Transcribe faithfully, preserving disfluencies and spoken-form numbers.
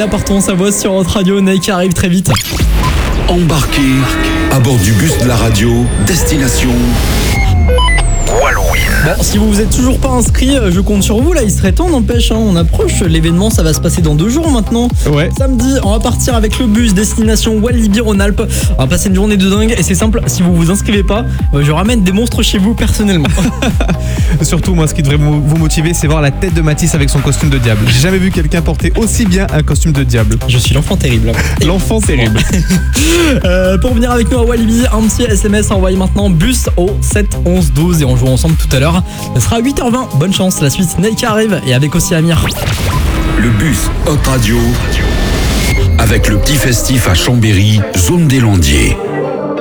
Sia portant sa voix sur Hot Radio. Nike arrive très vite. Embarquez à bord du bus de la radio, destination Wallouine. Bon, si vous vous êtes toujours pas inscrit, je compte sur vous là, il serait temps, n'empêche, hein, on approche, l'événement ça va se passer dans deux jours maintenant. Ouais. Samedi, on va partir avec le bus destination Walibi-Rhône-Alpes. On va passer une journée de dingue et c'est simple, si vous vous inscrivez pas, je ramène des monstres chez vous personnellement. Surtout, moi, ce qui devrait vous motiver, c'est voir la tête de Mathis avec son costume de diable. J'ai jamais vu quelqu'un porter aussi bien un costume de diable. Je suis l'enfant terrible. L'enfant terrible. euh, pour venir avec nous à Walibi, un petit S M S envoyé maintenant bus au sept onze douze et on joue ensemble tout à l'heure. Ce sera à huit heures vingt. Bonne chance, la suite Nike arrive et avec aussi Amir. Le bus Hot Radio avec le petit festif à Chambéry, zone des Landiers.